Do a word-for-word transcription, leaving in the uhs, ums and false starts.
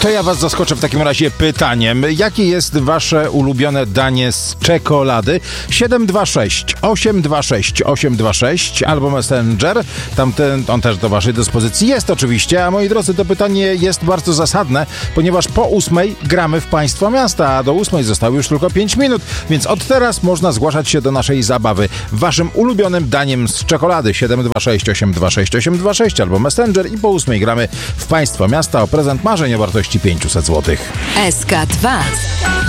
To ja was zaskoczę w takim razie pytaniem. Jakie jest wasze ulubione danie z czekolady? siedem dwa sześć osiem dwa sześć osiem dwa sześć albo Messenger. Tamten, on też do waszej dyspozycji jest oczywiście. A moi drodzy, to pytanie jest bardzo zasadne, ponieważ po ósmej gramy w Państwo Miasta, a do ósmej zostało już tylko pięć minut, więc od teraz można zgłaszać się do naszej zabawy. Waszym ulubionym daniem z czekolady siedem dwa sześć osiem dwa sześć osiem dwa sześć albo Messenger i po ósmej gramy w Państwo Miasta o prezent marzeń o wartości pięćset złotych. S K dwa.